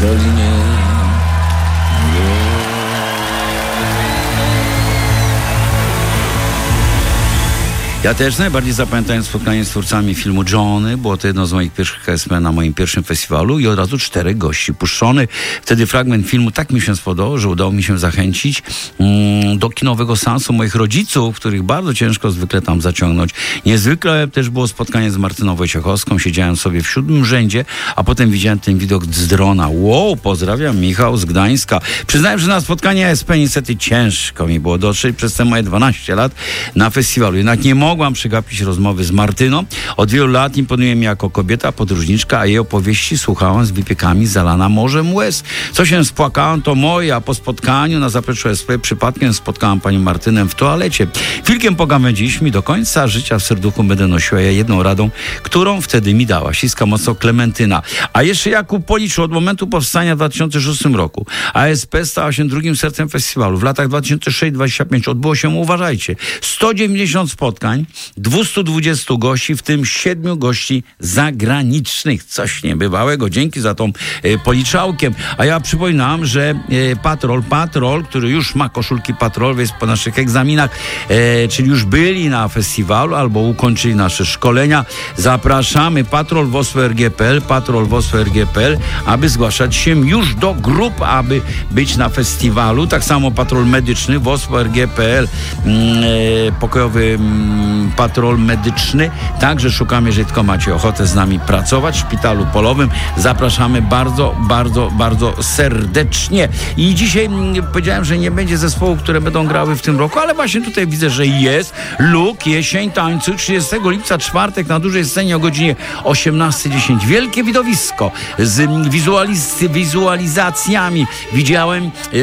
Dolinie. Ja też najbardziej zapamiętałem spotkanie z twórcami filmu Johnny. Było to jedno z moich pierwszych KSM na moim pierwszym festiwalu i od razu 4 gości puszczony. Wtedy fragment filmu tak mi się spodobał, że udało mi się zachęcić do kinowego seansu moich rodziców, których bardzo ciężko zwykle tam zaciągnąć. Niezwykle też było spotkanie z Martyną Wojciechowską. Siedziałem sobie w 7. rzędzie, a potem widziałem ten widok z drona. Wow, pozdrawiam, Michał z Gdańska. Przyznałem, że na spotkanie ASP niestety ciężko mi było dotrzeć przez te moje 12 lat na festiwalu. Jednak nie mogłam przegapić rozmowy z Martyną. Od wielu lat imponuje mi jako kobieta, podróżniczka, a jej opowieści słuchałam z wypiekami zalana morzem łez. Co się spłakałam, to moje, a po spotkaniu na zapleczu SP przypadkiem spotkałam panią Martynę w toalecie. Chwilkę pogawędziliśmy i do końca życia w serduchu będę nosiła ja jedną radą, którą wtedy mi dała. Ściska mocno Klementyna. A jeszcze Jakub policzył od momentu powstania w 2006 roku. ASP stała się drugim sercem festiwalu. W latach 2006-2025 odbyło się, uważajcie, 190 spotkań, 220 gości, w tym 7 gości zagranicznych. Coś niebywałego. Dzięki za tą policzałkiem. A ja przypominam, że Patrol, który już ma koszulki Patrol, jest po naszych egzaminach, czyli już byli na festiwalu albo ukończyli nasze szkolenia. Zapraszamy patrol.wospo.rg.pl, aby zgłaszać się już do grup, aby być na festiwalu. Tak samo Patrol Medyczny, wospo.rg.pl, pokojowy patrol medyczny. Także szukamy, jeżeli tylko macie ochotę z nami pracować w szpitalu polowym. Zapraszamy bardzo, bardzo, bardzo serdecznie. I dzisiaj powiedziałem, że nie będzie zespołów, które będą grały w tym roku, ale właśnie tutaj widzę, że jest. Luk, Jesień Tańcu, 30 lipca, czwartek na dużej scenie o godzinie 18:10. Wielkie widowisko z wizualizacjami. Widziałem